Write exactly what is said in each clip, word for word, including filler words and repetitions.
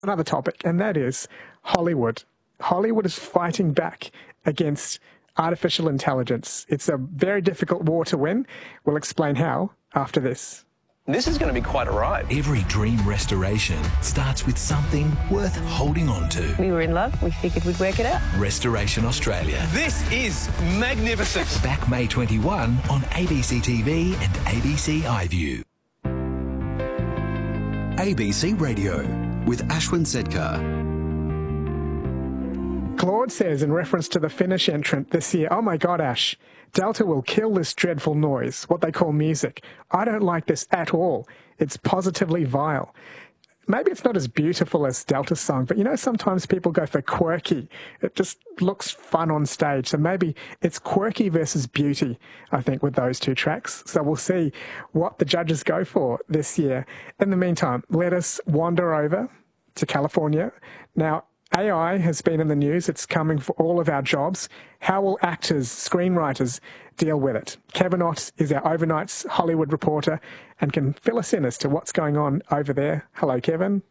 another topic, and that is Hollywood. Hollywood is fighting back against artificial intelligence. It's a very difficult war to win. We'll explain how after this. This is going to be quite a ride. Every dream restoration starts with something worth holding on to. We were in love. We figured we'd work it out. Restoration Australia. This is magnificent. Back May twenty-first on A B C T V and A B C iView. A B C Radio with Ashwin Sedkar. Claude says in reference to the Finnish entrant this year, "Oh my God, Ash, Delta will kill this dreadful noise, what they call music. I don't like this at all. It's positively vile." Maybe it's not as beautiful as Delta's song, but you know, sometimes people go for quirky. It just looks fun on stage. So maybe it's quirky versus beauty, I think, with those two tracks. So we'll see what the judges go for this year. In the meantime, let us wander over to California. Now, A I has been in the news. It's coming for all of our jobs. How will actors, screenwriters deal with it? Kevin Ott is our overnight's Hollywood reporter and can fill us in as to what's going on over there. Hello, Kevin.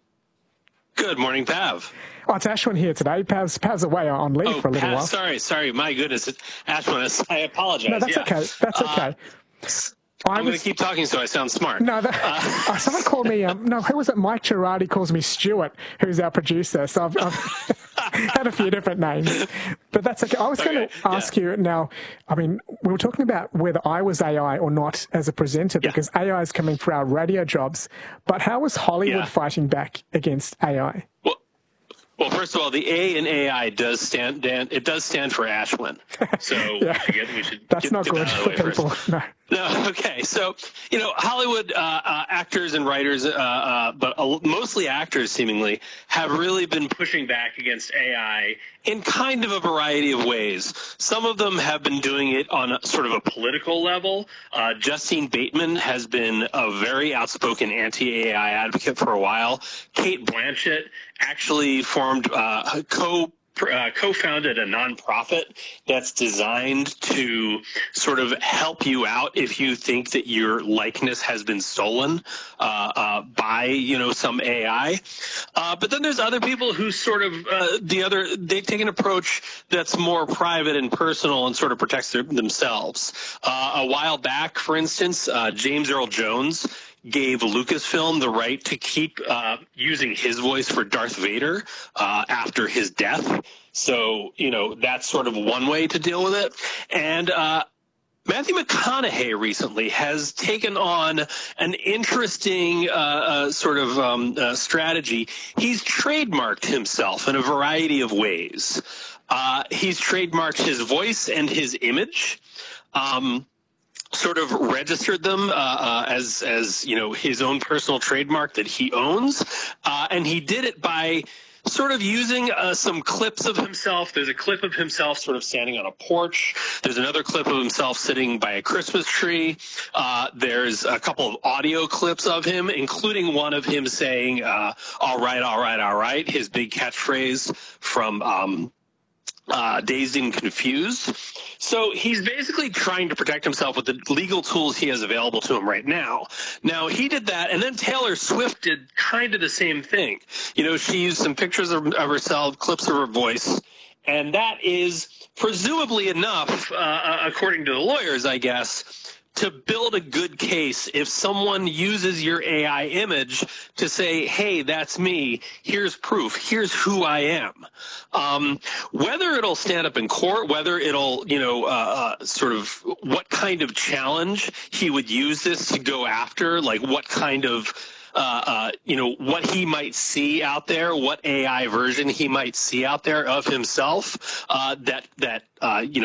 Good morning, Pav. Oh, it's Ashwin here today. Pav's, Pav's away on leave oh, for a little Pav, while. Sorry, sorry. My goodness. Ashwin, I apologize. No, that's yeah. okay. That's okay. Uh, I'm going to keep talking so I sound smart. No, that, uh, someone called me, um, no, who was it? Mike Girardi calls me Stuart, who's our producer. So I've, I've had a few different names. But that's okay. I was okay, going to ask yeah. you now, I mean, we were talking about whether I was A I or not as a presenter, yeah. because A I is coming for our radio jobs. But how is Hollywood yeah. fighting back against A I? Well, Well, first of all, the A in A I does stand. It does stand for Ashwin. So yeah. we should get, we should That's get, not get good that for people. No. No. Okay. So you know, Hollywood uh, uh, actors and writers, uh, uh, but uh, mostly actors, seemingly, have really been pushing back against A I in kind of a variety of ways. Some of them have been doing it on a, sort of a political level. Uh, Justine Bateman has been a very outspoken anti-A I advocate for a while. Cate Blanchett actually formed uh, co uh, co-founded a nonprofit that's designed to sort of help you out if you think that your likeness has been stolen uh, uh, by you know some A I. Uh, but then there's other people who sort of uh, the other they take an approach that's more private and personal and sort of protects their, themselves. Uh, a while back, for instance, uh, James Earl Jones gave Lucasfilm the right to keep uh, using his voice for Darth Vader uh, after his death. So, you know, that's sort of one way to deal with it. And uh, Matthew McConaughey recently has taken on an interesting uh, uh, sort of um, uh, strategy. He's trademarked himself in a variety of ways. Uh, he's trademarked his voice and his image. Um, sort of registered them uh, uh, as, as you know, his own personal trademark that he owns. Uh, and he did it by sort of using uh, some clips of himself. There's a clip of himself sort of standing on a porch. There's another clip of himself sitting by a Christmas tree. Uh, there's a couple of audio clips of him, including one of him saying, uh, all right, all right, all right, his big catchphrase from um, uh, Dazed and Confused. So he's basically trying to protect himself with the legal tools he has available to him right now. Now, he did that, and then Taylor Swift did kind of the same thing. You know, she used some pictures of, of herself, clips of her voice, and that is presumably enough, uh, according to the lawyers, I guess, to build a good case if someone uses your A I image to say, hey, that's me, here's proof, here's who I am. Um, whether it'll stand up in court, whether it'll, you know, uh, uh, sort of what kind of challenge he would use this to go after, like what kind of Uh, uh, you know, what he might see out there, what A I version he might see out there of himself, uh, that, that uh, you know,